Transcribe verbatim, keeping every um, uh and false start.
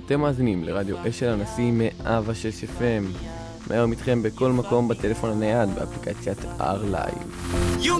אתם מאזינים לרדיו אשל הנשיא מאה ושש אף אם. מהיום איתכם בכל מקום, בטלפון הנייד, באפליקציית R Live.